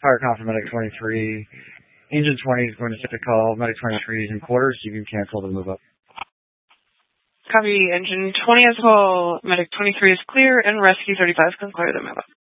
Fire call for Medic 23. Engine 20 is going to set a call. Medic 23 is in quarters. You can cancel the move up. Copy. Engine 20 as well. Medic 23 is clear, and Rescue 35 can clear the move up.